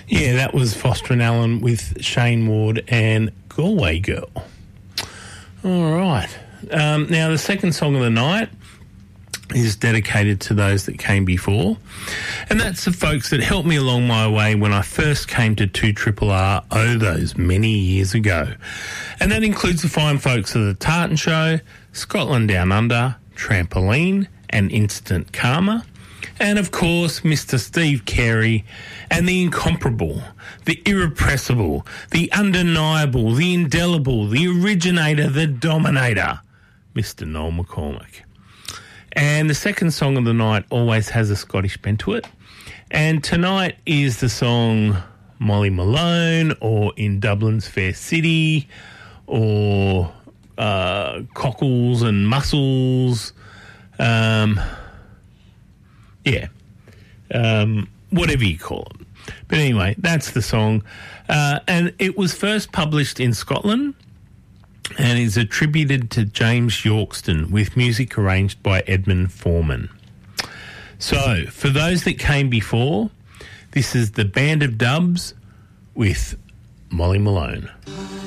Yeah, that was Foster and Allen with Shane Ward and Galway Girl. All right. Now, the second song of the night is dedicated to those that came before, and that's the folks that helped me along my way when I first came to 2RRR, oh, those many years ago. And that includes the fine folks of the Tartan Show, Scotland Down Under, Trampoline and Instant Karma, and of course Mr. Steve Carey and the incomparable, the irrepressible, the undeniable, the indelible, the originator, the dominator, Mr. Noel McCormack. And the second song of the night always has a Scottish bent to it. And tonight is the song Molly Malone, or In Dublin's Fair City, or Cockles and Mussels. Whatever you call it. But anyway, that's the song. And it was first published in Scotland and is attributed to James Yorkston with music arranged by Edmund Foreman. So, for those that came before, this is the Band of Dubs with Molly Malone.